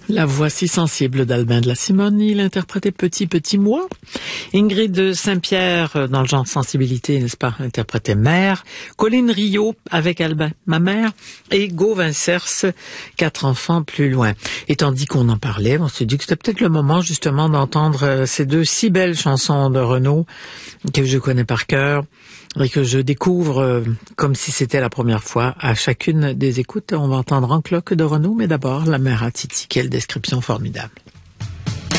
La voix si sensible d'Albin de la Simonie, il interprétait Petit Petit Moi. Ingrid Saint-Pierre, dans le genre sensibilité, n'est-ce pas, interprétait Mère. Colline Rio, avec Albin, Ma Mère. Et Gauvin Cers, 4 enfants plus loin. Et tandis qu'on en parlait, on s'est dit que c'était peut-être le moment, justement, d'entendre ces deux si belles chansons de Renaud, que je connais par cœur, et que je découvre comme si c'était la première fois à chacune des écoutes. On va entendre En cloque de Renaud, mais d'abord La Mère à Titi. Quelle description formidable.